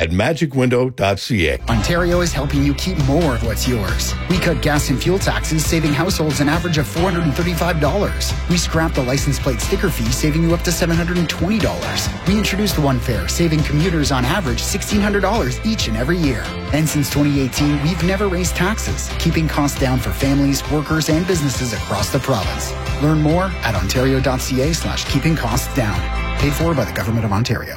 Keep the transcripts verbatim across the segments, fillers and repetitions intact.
at magic window dot c a. Ontario is helping you keep more of what's yours. We cut gas and fuel taxes, saving households an average of four hundred thirty-five dollars. We scrapped the license plate sticker fee, saving you up to seven hundred twenty dollars. We introduced One Fare, saving commuters on average sixteen hundred dollars each and every year. And since twenty eighteen, we've never raised taxes, keeping costs down for families, workers, and businesses across the province. Learn more at ontario dot c a slash keeping costs down. Paid for by the Government of Ontario.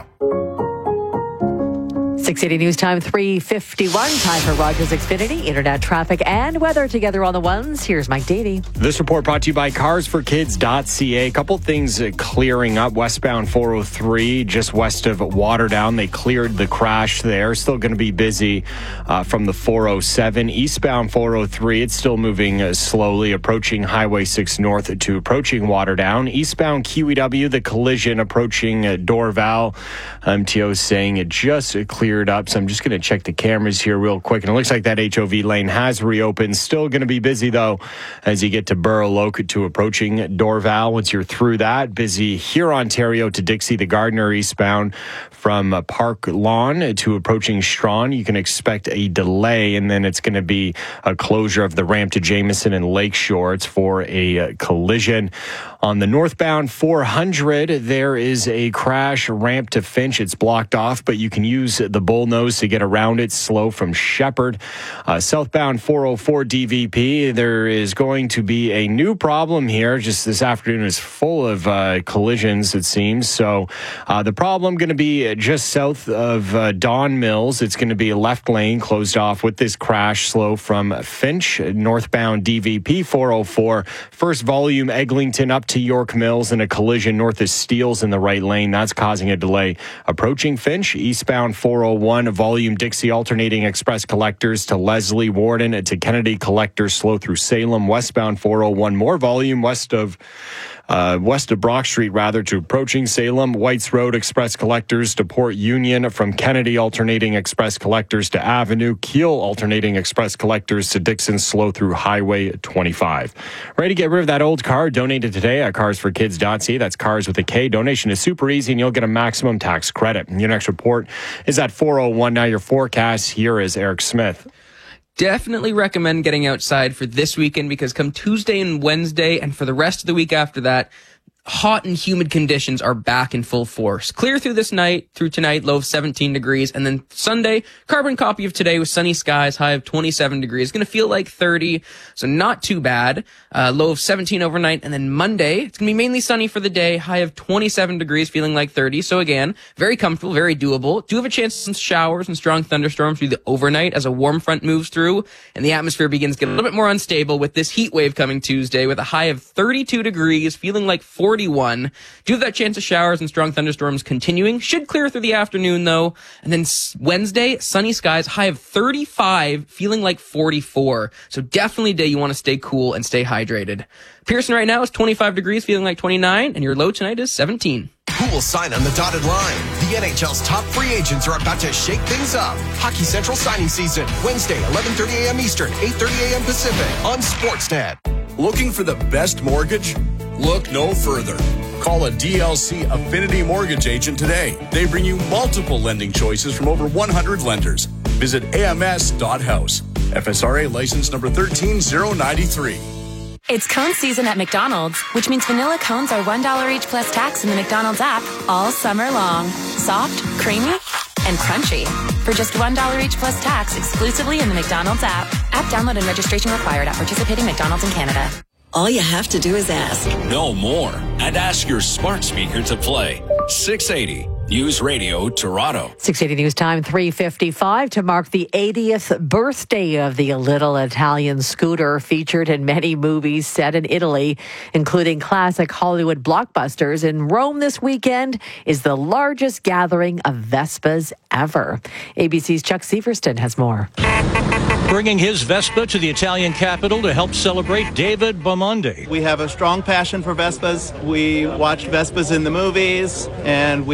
six eighty News Time, three fifty-one. Time for Rogers Xfinity, internet traffic and weather together on the ones. Here's Mike Davey. This report brought to you by cars for kids dot c a. A couple things clearing up. Westbound four oh three, just west of Waterdown. They cleared the crash there. Still going to be busy uh, from the four oh seven. Eastbound four oh three, it's still moving uh, slowly, approaching Highway six North to approaching Waterdown. Eastbound Q E W, the collision approaching uh, Dorval. M T O saying it just uh, cleared up, so I'm just going to check the cameras here real quick, and it looks like that H O V lane has reopened. Still going to be busy though as you get to Burloak to approaching Dorval. Once you're through that, busy here Ontario to Dixie, the Gardner eastbound from Park Lawn to approaching Strawn. You can expect a delay, and then it's going to be a closure of the ramp to Jameson and Lakeshore. It's for a uh, collision. On the northbound four hundred, there is a crash ramp to Finch. It's blocked off, but you can use the bullnose to get around it. Slow from Shepherd. Uh, southbound four oh four D V P, there is going to be a new problem here. Just this afternoon is full of uh, collisions, it seems. So uh, the problem going to be just south of uh, Don Mills. It's going to be a left lane closed off with this crash. Slow from Finch. Northbound D V P four oh four. First volume Eglinton up to York Mills, and a collision north of Steeles in the right lane. That's causing a delay. Approaching Finch, eastbound four oh one, volume Dixie alternating express collectors to Leslie Warden to Kennedy collectors slow through Salem. Westbound four oh one, more volume west of Uh, west of Brock Street, rather, to approaching Salem. Whites Road express collectors to Port Union. From Kennedy alternating express collectors to Avenue. Keel alternating express collectors to Dixon slow through Highway twenty-five. Ready to get rid of that old car? Donate it today at cars for kids dot c a. That's cars with a K. Donation is super easy, and you'll get a maximum tax credit. Your next report is at four oh one. Now your forecast. Here is Eric Smith. Definitely recommend getting outside for this weekend, because come Tuesday and Wednesday and for the rest of the week after that, hot and humid conditions are back in full force. Clear through this night, through tonight, low of seventeen degrees. And then Sunday, carbon copy of today with sunny skies, high of twenty-seven degrees. Going to feel like thirty, so not too bad. Uh, low of seventeen overnight. And then Monday, it's going to be mainly sunny for the day, high of twenty-seven degrees, feeling like thirty. So again, very comfortable, very doable. Do have a chance of some showers and strong thunderstorms through the overnight as a warm front moves through and the atmosphere begins to get a little bit more unstable with this heat wave coming Tuesday with a high of thirty-two degrees, feeling like forty-one. Do have that chance of showers and strong thunderstorms continuing. Should clear through the afternoon, though. And then Wednesday, sunny skies, high of thirty-five, feeling like forty-four. So definitely a day you want to stay cool and stay hydrated. Pearson right now is twenty-five degrees, feeling like twenty-nine, and your low tonight is seventeen. Who will sign on the dotted line? The N H L's top free agents are about to shake things up. Hockey Central signing season, Wednesday, eleven thirty a.m. Eastern, eight thirty a.m. Pacific on Sportsnet. Looking for the best mortgage? Look no further. Call a D L C Affinity Mortgage agent today. They bring you multiple lending choices from over one hundred lenders. Visit A M S dot house. F S R A license number one three zero nine three. It's cone season at McDonald's, which means vanilla cones are one dollar each plus tax in the McDonald's app all summer long. Soft, creamy, and crunchy. For just one dollar each plus tax exclusively in the McDonald's app. App download and registration required at participating McDonald's in Canada. All you have to do is ask. No more. And ask your smart speaker to play. six eighty News Radio Toronto. six eighty News Time, three fifty-five. To mark the eightieth birthday of the little Italian scooter, featured in many movies set in Italy, including classic Hollywood blockbusters. In Rome this weekend is the largest gathering of Vespas ever. A B C's Chuck Severston has more. Bringing his Vespa to the Italian capital to help celebrate David Bamonde. We have a strong passion for Vespas. We watch Vespas in the movies, and we have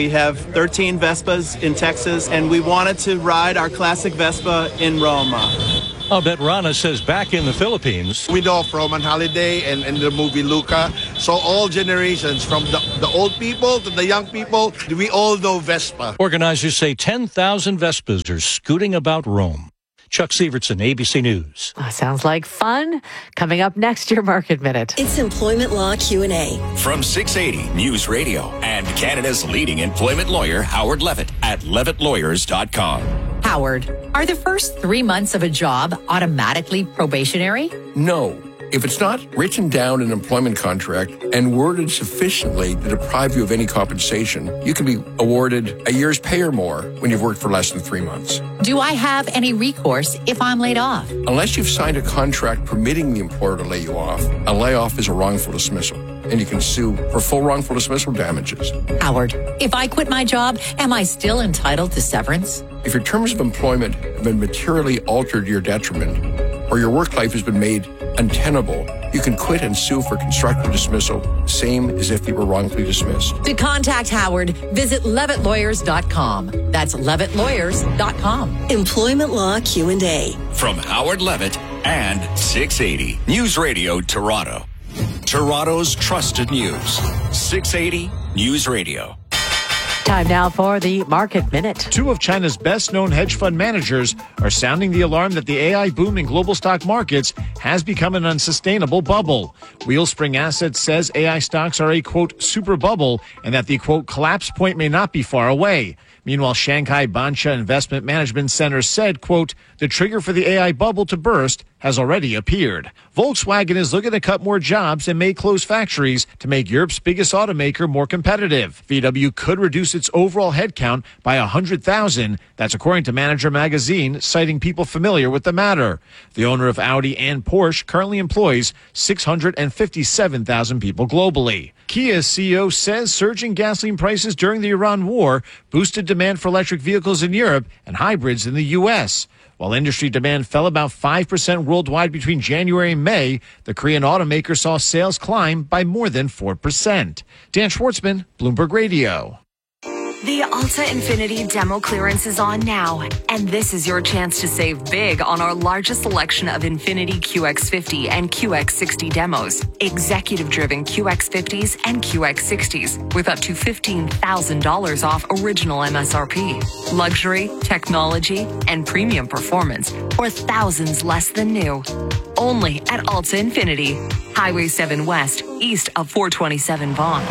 thirteen Vespas in Texas, and we wanted to ride our classic Vespa in Roma. I'll bet Rana says back in the Philippines. We know from on holiday and in the movie Luca. So all generations, from the, the old people to the young people, we all know Vespa. Organizers say ten thousand Vespas are scooting about Rome. Chuck Sievertson, A B C News. Oh, sounds like fun. Coming up next, your Market Minute. It's Employment Law Q and A. From six eighty News Radio and Canada's leading employment lawyer, Howard Levitt, at levitt lawyers dot com. Howard, are the first three months of a job automatically probationary? No. If it's not written down in an employment contract and worded sufficiently to deprive you of any compensation, you can be awarded a year's pay or more when you've worked for less than three months. Do I have any recourse if I'm laid off? Unless you've signed a contract permitting the employer to lay you off, a layoff is a wrongful dismissal, and you can sue for full wrongful dismissal damages. Howard, if I quit my job, am I still entitled to severance? If your terms of employment have been materially altered to your detriment, or your work life has been made untenable, you can quit and sue for constructive dismissal, same as if you were wrongfully dismissed. To contact Howard, visit levitt lawyers dot com. That's levitt lawyers dot com. Employment Law Q and A. From Howard Levitt and six eighty News Radio Toronto. Toronto's trusted news. six eighty News Radio. Time now for the Market Minute. Two of China's best-known hedge fund managers are sounding the alarm that the A I boom in global stock markets has become an unsustainable bubble. Wheelspring Assets says A I stocks are a, quote, super bubble and that the, quote, collapse point may not be far away. Meanwhile, Shanghai Bansha Investment Management Center said, quote, the trigger for the A I bubble to burst has already appeared. Volkswagen is looking to cut more jobs and may close factories to make Europe's biggest automaker more competitive. V W could reduce its overall headcount by one hundred thousand. That's according to Manager Magazine, citing people familiar with the matter. The owner of Audi and Porsche currently employs six hundred fifty-seven thousand people globally. Kia's C E O says surging gasoline prices during the Iran war boosted demand for electric vehicles in Europe and hybrids in the U S. While industry demand fell about five percent worldwide between January and May, the Korean automaker saw sales climb by more than four percent. Dan Schwartzman, Bloomberg Radio. The Alta Infinity demo clearance is on now, and this is your chance to save big on our largest selection of Infinity Q X fifty and Q X sixty demos, executive-driven Q X fifties and Q X sixties, with up to fifteen thousand dollars off original M S R P. Luxury, technology, and premium performance, or thousands less than new. Only at Alta Infinity, Highway seven West, east of four twenty-seven Vaughan.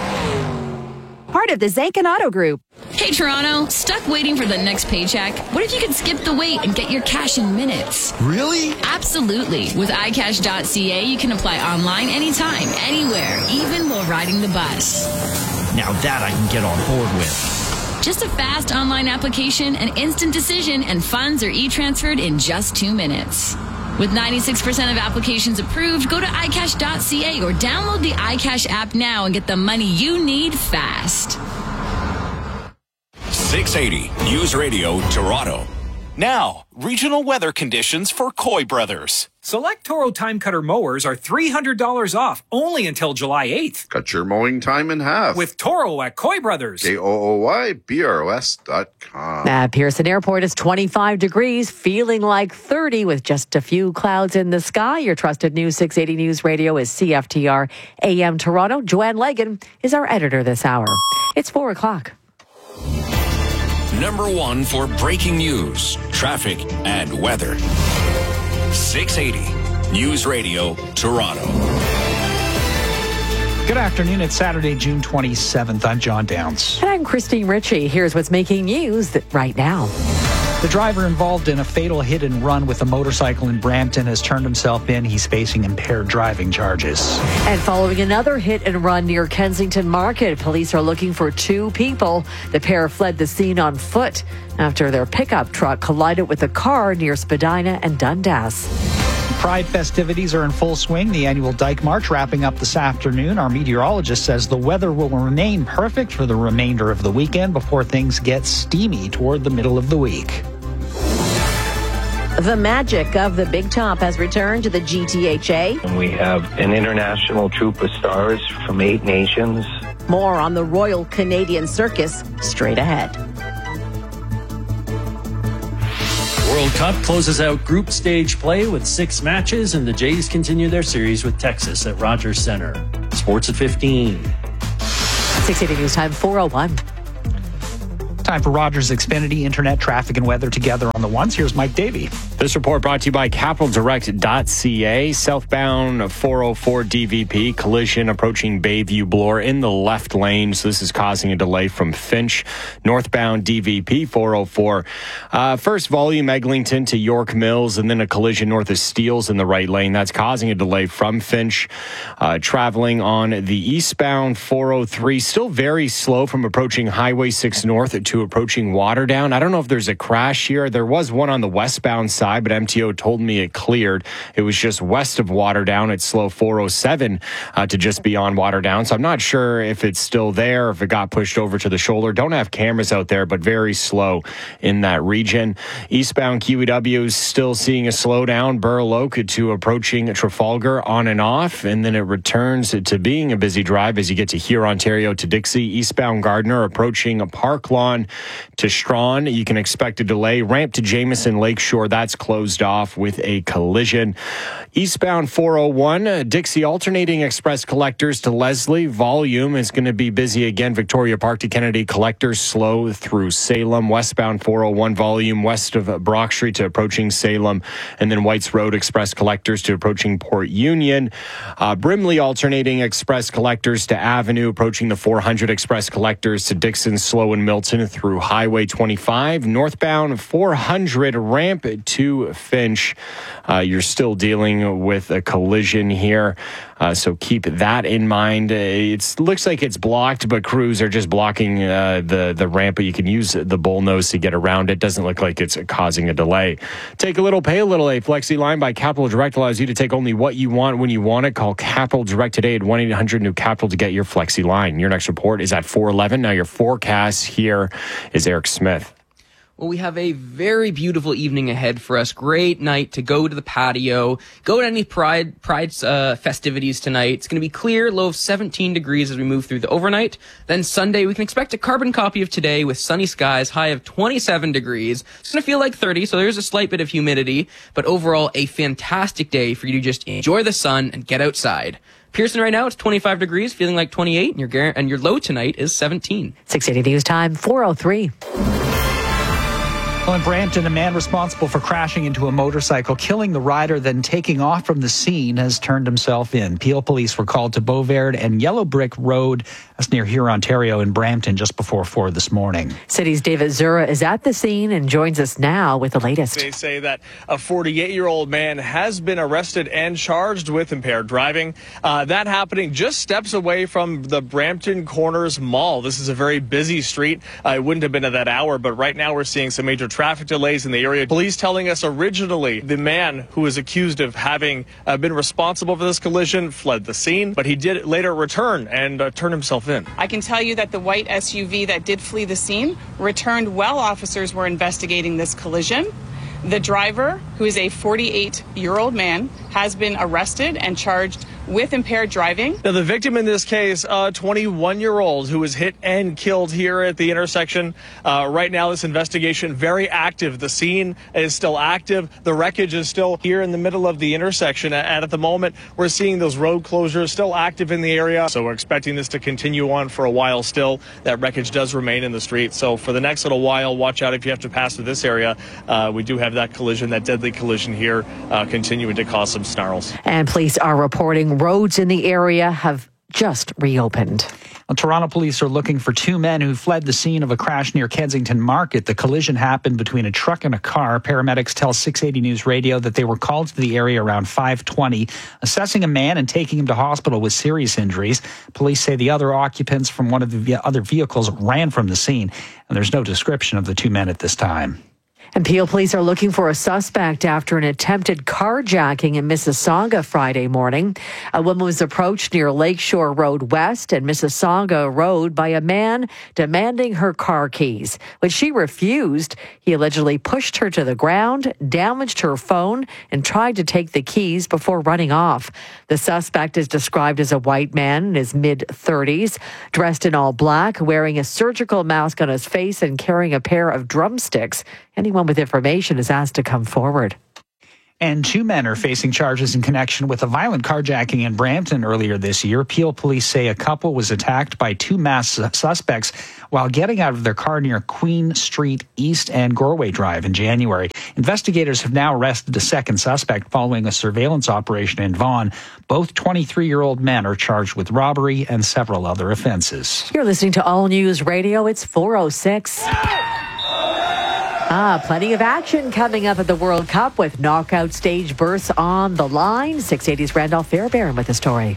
Part of the Zankin Auto Group. Hey, Toronto, stuck waiting for the next paycheck? What if you could skip the wait and get your cash in minutes? Really? Absolutely. With i cash dot c a, you can apply online anytime, anywhere, even while riding the bus. Now that I can get on board with. Just a fast online application, an instant decision, and funds are e-transferred in just two minutes. With ninety-six percent of applications approved, go to i cash dot c a or download the iCash app now and get the money you need fast. six eighty News Radio Toronto. Now, regional weather conditions for Coy Brothers. Select Toro Time Cutter mowers are three hundred dollars off only until July eighth. Cut your mowing time in half. With Toro at Coy Brothers. K O O Y B R O S dot com. At Pearson Airport, it's twenty-five degrees, feeling like thirty with just a few clouds in the sky. Your trusted News six eighty News Radio is C F T R A M Toronto. Joanne Legan is our editor this hour. It's four o'clock. Number one for breaking news, traffic, and weather. six eighty News Radio Toronto. Good afternoon. It's Saturday, June twenty-seventh. I'm John Downs. And I'm Christine Ritchie. Here's what's making news right now. The driver involved in a fatal hit and run with a motorcycle in Brampton has turned himself in. He's facing impaired driving charges. And following another hit and run near Kensington Market, police are looking for two people. The pair fled the scene on foot after their pickup truck collided with a car near Spadina and Dundas. Pride festivities are in full swing. The annual Dyke March wrapping up this afternoon. Our meteorologist says the weather will remain perfect for the remainder of the weekend before things get steamy toward the middle of the week. The magic of the Big Top has returned to the G T H A. And we have an international troupe of stars from eight nations More on the Royal Canadian Circus straight ahead. World Cup closes out group stage play with six matches, and the Jays continue their series with Texas at Rogers Center. Sports at fifteen. six eighty News Time, four oh one. Time for Rogers Xfinity internet traffic and weather together on the ones. Here's Mike Davey. This report brought to you by capital direct dot c a. Southbound four oh four D V P collision approaching Bayview Bloor in the left lane. So this is causing a delay from Finch. Northbound D V P four oh four. Uh, first volume Eglinton to York Mills, and then a collision north of Steeles in the right lane. That's causing a delay from Finch. Uh, traveling on the eastbound four oh three, still very slow from approaching Highway six north to approaching Waterdown. I don't know if there's a crash here. There was one on the westbound side, but M T O told me it cleared. It was just west of Waterdown. It's slow four oh seven uh, to just beyond Waterdown. So I'm not sure if it's still there, if it got pushed over to the shoulder. Don't have cameras out there, but very slow in that region. Eastbound Q E W is still seeing a slowdown. Burloak to approaching Trafalgar on and off, and then it returns to being a busy drive as you get to Here, Ontario to Dixie. Eastbound Gardner approaching Park Lawn to Strawn. You can expect a delay. Ramp to Jameson Lakeshore, that's closed off with a collision. Eastbound four oh one, Dixie alternating express collectors to Leslie. Volume is going to be busy again. Victoria Park to Kennedy collectors slow through Salem. Westbound four oh one volume west of Brock Street to approaching Salem. And then Whites Road express collectors to approaching Port Union. Uh, Brimley alternating express collectors to Avenue, approaching the four hundred express collectors to Dixon, Slow and Milton through Highway twenty-five. Northbound four hundred ramp to Finch. Uh, you're still dealing with a collision here, uh, so keep that in mind. It looks like it's blocked, but crews are just blocking uh, the, the ramp, but you can use the bullnose to get around it. Doesn't look like it's causing a delay. Take a little, pay a little. A Flexi line by Capital Direct allows you to take only what you want when you want it. Call Capital Direct today at one eight hundred new capital to get your Flexi line. Your next report is at four eleven. Now your forecast here is Eric Smith. Well, we have a very beautiful evening ahead for us. Great night to go to the patio, go to any Pride Pride uh, festivities tonight. It's going to be clear, low of seventeen degrees as we move through the overnight. Then Sunday, we can expect a carbon copy of today with sunny skies, high of twenty-seven degrees. It's going to feel like thirty, so there's a slight bit of humidity. But overall, a fantastic day for you to just enjoy the sun and get outside. Pearson right now, it's twenty-five degrees, feeling like twenty-eight, and your, gar- and your low tonight is seventeen. six eighty News Time, four oh three. Well, in Brampton, a man responsible for crashing into a motorcycle, killing the rider, then taking off from the scene, has turned himself in. Peel police were called to Beauvard and Yellow Brick Road, that's near Here, Ontario, in Brampton, just before four this morning. City's David Zura is at the scene and joins us now with the latest. They say that a forty-eight-year-old man has been arrested and charged with impaired driving. Uh, that happening just steps away from the Brampton Corners Mall. This is a very busy street. Uh, it wouldn't have been at that hour, but right now we're seeing some major traffic delays in the area. Police telling us originally the man who is accused of having uh, been responsible for this collision fled the scene, but he did later return and uh, turn himself in. I can tell you that the white S U V that did flee the scene returned while officers were investigating this collision. The driver, who is a forty-eight-year-old man, has been arrested and charged with impaired driving. Now, the victim in this case, a twenty-one-year-old who was hit and killed here at the intersection. Uh, right now, this investigation very active. The scene is still active. The wreckage is still here in the middle of the intersection. And at the moment, we're seeing those road closures still active in the area. So we're expecting this to continue on for a while still. That wreckage does remain in the street. So for the next little while, watch out if you have to pass through this area. Uh, we do have that collision, that deadly collision here, uh, continuing to cause some snarls. And police are reporting roads in the area have just reopened. Well, Toronto police are looking for two men who fled the scene of a crash near Kensington Market. The collision happened between a truck and a car. Paramedics tell six eighty News Radio that they were called to the area around five twenty, assessing a man and taking him to hospital with serious injuries. Police say the other occupants from one of the other vehicles ran from the scene, and there's no description of the two men at this time. And Peel police are looking for a suspect after an attempted carjacking in Mississauga Friday morning. A woman was approached near Lakeshore Road West and Mississauga Road by a man demanding her car keys. When she refused, he allegedly pushed her to the ground, damaged her phone, and tried to take the keys before running off. The suspect is described as a white man in his mid-thirties, dressed in all black, wearing a surgical mask on his face and carrying a pair of drumsticks. Anyone with information is asked to come forward. And two men are facing charges in connection with a violent carjacking in Brampton earlier this year. Peel police say a couple was attacked by two masked suspects while getting out of their car near Queen Street East and Gorway Drive in January. Investigators have now arrested a second suspect following a surveillance operation in Vaughan. Both twenty-three-year-old men are charged with robbery and several other offenses. You're listening to All News Radio. It's four oh six. Ah, plenty of action coming up at the World Cup with knockout stage berths on the line. six eighty's Randolph Fairbairn with the story.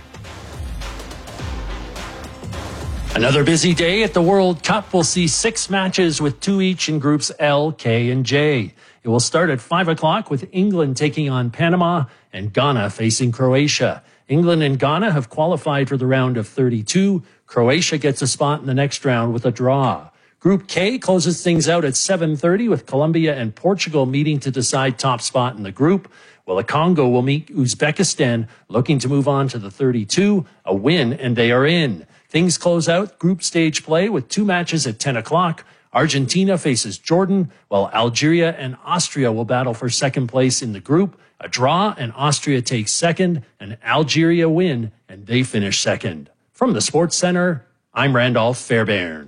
Another busy day at the World Cup. We'll see six matches with two each in groups L, K, and J. It will start at five o'clock with England taking on Panama and Ghana facing Croatia. England and Ghana have qualified for the round of thirty-two. Croatia gets a spot in the next round with a draw. Group K closes things out at seven thirty with Colombia and Portugal meeting to decide top spot in the group. Well, the Congo will meet Uzbekistan, looking to move on to the thirty-two. A win, and they are in. Things close out group stage play with two matches at ten o'clock. Argentina faces Jordan, while Algeria and Austria will battle for second place in the group. A draw, and Austria takes second, and Algeria win, and they finish second. From the Sports Center, I'm Randolph Fairbairn.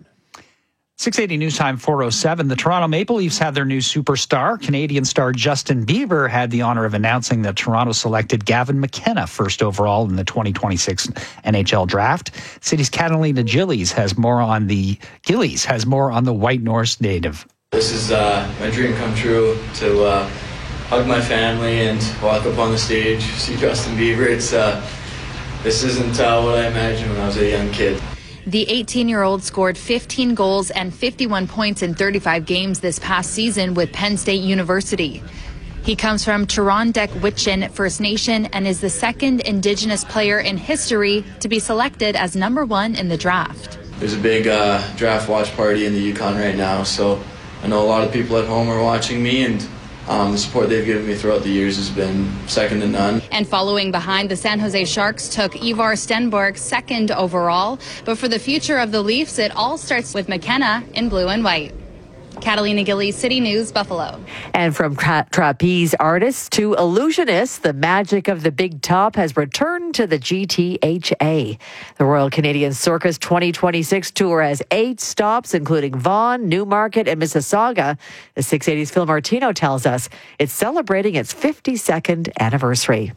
six eighty News Time four oh seven. The Toronto Maple Leafs had their new superstar. Canadian star Justin Bieber had the honor of announcing that Toronto selected Gavin McKenna first overall in the twenty twenty-six N H L draft. City's Catalina Gillies has more on the Gillies has more on the White Norse native. This is uh, my dream come true to uh, hug my family and walk up on the stage, see Justin Bieber. It's uh, this isn't uh, what I imagined when I was a young kid. The eighteen-year-old scored fifteen goals and fifty-one points in thirty-five games this past season with Penn State University. He comes from Turondek-Witchin First Nation and is the second Indigenous player in history to be selected as number one in the draft. There's a big uh, draft watch party in the Yukon right now, so I know a lot of people at home are watching me, and Um, the support they've given me throughout the years has been second to none. And following behind, the San Jose Sharks took Ivar Stenberg second overall. But for the future of the Leafs, it all starts with McKenna in blue and white. Catalina Gillies, City News, Buffalo. And from tra- trapeze artists to illusionists, the magic of the Big Top has returned to the G T H A. The Royal Canadian Circus twenty twenty-six tour has eight stops, including Vaughan, Newmarket, and Mississauga. As six eighty's Phil Martino tells us, it's celebrating its fifty-second anniversary.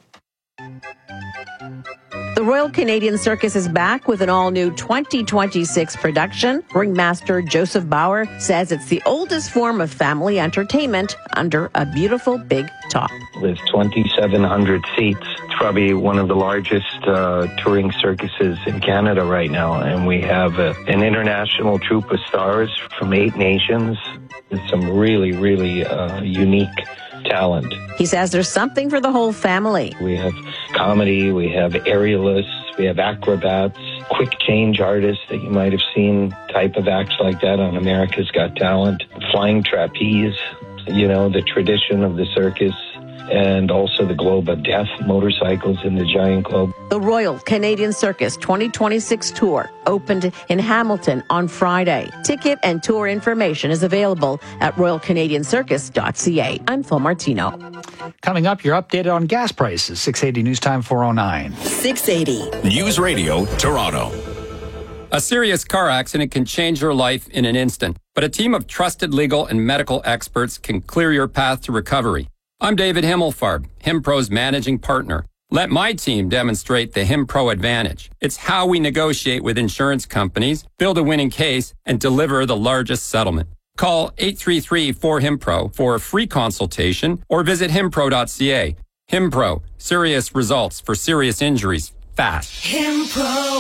The Royal Canadian Circus is back with an all-new twenty twenty-six production. Ringmaster Joseph Bauer says it's the oldest form of family entertainment under a beautiful big top. With twenty-seven hundred seats, it's probably one of the largest uh, touring circuses in Canada right now. And we have a, an international troupe of stars from eight nations with some really, really uh, unique talent. He says there's something for the whole family. We have comedy, we have aerialists, we have acrobats, quick change artists that you might have seen, type of acts like that on America's Got Talent, flying trapeze, you know, the tradition of the circus, and also the Globe of Death, motorcycles in the Giant Globe. The Royal Canadian Circus twenty twenty-six tour opened in Hamilton on Friday. Ticket and tour information is available at royal canadian circus dot c a. I'm Phil Martino. Coming up, you're updated on gas prices. six eighty News Time four oh nine. six eighty. News Radio, Toronto. A serious car accident can change your life in an instant, but a team of trusted legal and medical experts can clear your path to recovery. I'm David Himmelfarb, HimPro's managing partner. Let my team demonstrate the HimPro advantage. It's how we negotiate with insurance companies, build a winning case, and deliver the largest settlement. Call eight three three, four, HIMPRO for a free consultation or visit himpro dot c a. HimPro, serious results for serious injuries, fast. HimPro.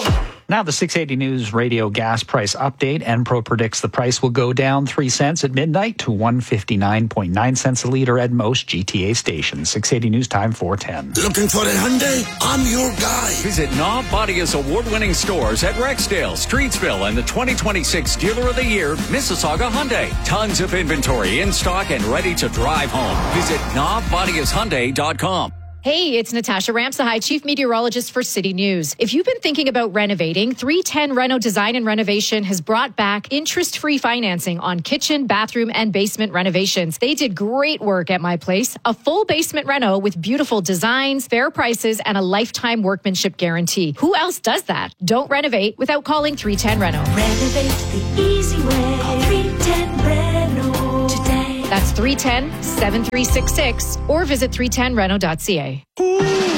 Now the six eighty News Radio gas price update. Enpro predicts the price will go down three cents at midnight to one fifty-nine point nine cents a litre at most G T A stations. six eighty News Time, four ten. Looking for a Hyundai? I'm your guy. Visit Knob Bodia's award-winning stores at Rexdale, Streetsville, and the twenty twenty-six Dealer of the Year, Mississauga Hyundai. Tons of inventory in stock and ready to drive home. Visit knob bodias hyundai dot com. Hey, it's Natasha Ramsahai, Chief Meteorologist for City News. If you've been thinking about renovating, three ten Reno Design and Renovation has brought back interest-free financing on kitchen, bathroom, and basement renovations. They did great work at my place. A full basement reno with beautiful designs, fair prices, and a lifetime workmanship guarantee. Who else does that? Don't renovate without calling three ten Reno. Renovate the easy way. Call three ten Reno today. That's three one zero, seven three six six or visit three ten reno dot c a.